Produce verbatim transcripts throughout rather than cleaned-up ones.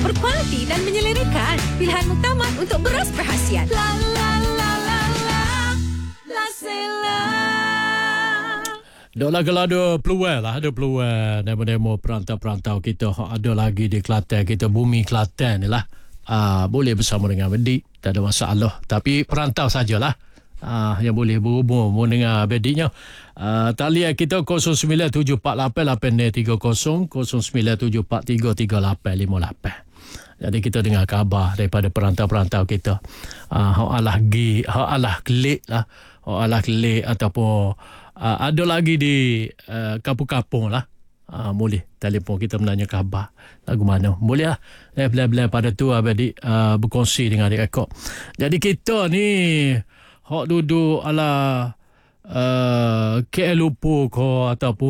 berkualiti dan menyelerakan. Pilihan muktamad untuk beras berhasiat. La la la la la La Sela. Dok lah kalau ada peluang lah, ada peluang demo-demo perantau-perantau kita ada lagi di Kelantan, kita bumi Kelantan ni lah. Uh, boleh bersama dengan Bedik, tak ada masalah. Tapi perantau sajalah uh, yang boleh berhubung dengan Bediknya. Uh, talian kita kosong sembilan tujuh empat lapan lapan tiga kosong, kosong sembilan tujuh empat tiga tiga lapan lima lapan. Jadi kita dengar khabar daripada perantau-perantau kita. Uh, hak alah gi, hak alah kelik lah, hak alah kelik ataupun uh, ada lagi di uh, kampung-kampung lah. Uh, boleh telefon kita menanya khabar lagu mana boleh lah eh, belah-belah pada tu adik uh, berkongsi dengan adik rekod. Jadi kita ni hak duduk ala uh, K L Lumpur ko ataupun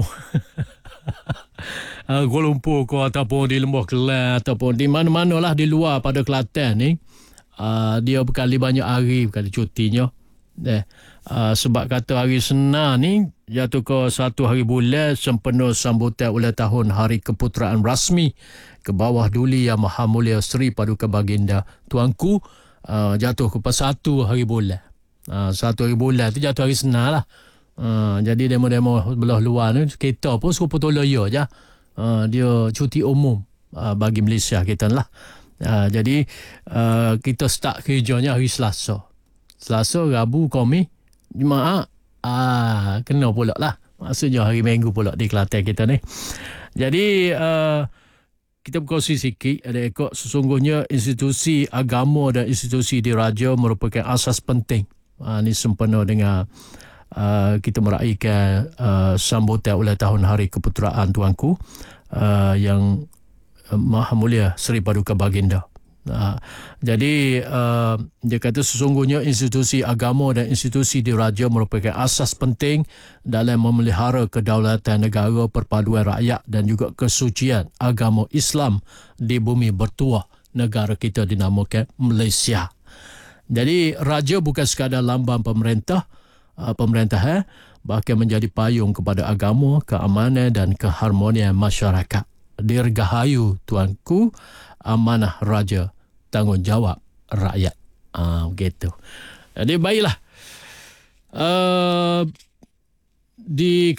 uh, Kuala Lumpur ko ataupun di Lembah Kelang ataupun di mana-mana lah di luar pada Kelantan ni, uh, dia berkali banyak hari berkali cutinya eh, uh, sebab kata hari Senin ni jatuh ke satu hari bulan sempena sambutan ulang tahun Hari Keputeraan Rasmi ke bawah Duli Yang Maha Mulia Seri Paduka Baginda Tuanku, uh, jatuh ke satu hari bulan. Uh, satu hari bulan tu jatuh hari Senin lah. Uh, jadi demo-demo belah luar ni kita pun serupa tolaya je. Uh, dia cuti umum uh, bagi Malaysia kita lah. Uh, jadi uh, kita start kerjanya hari Selasa. Selasa, Rabu, Khamis, Jumaat. Ah, kena pula lah. Maksudnya hari Minggu pula di Kelantan kita ni. Jadi, uh, kita berkongsi sikit. Ada ekor sesungguhnya institusi agama dan institusi diraja merupakan asas penting. Uh, ini sempena dengan uh, kita meraihkan uh, sambutan ulang tahun Hari Keputeraan Tuanku uh, yang uh, Maha Mulia Seri Paduka Baginda. Uh, jadi uh, dia kata sesungguhnya institusi agama dan institusi diraja merupakan asas penting dalam memelihara kedaulatan negara, perpaduan rakyat dan juga kesucian agama Islam di bumi bertuah negara kita dinamakan Malaysia. Jadi raja bukan sekadar lambang pemerintah uh, pemerintahan, bahkan menjadi payung kepada agama, keamanan dan keharmonian masyarakat. Dirgahayu Tuanku, amanah raja, tanggungjawab rakyat. Ah, begitu. Jadi baiklah. Uh, di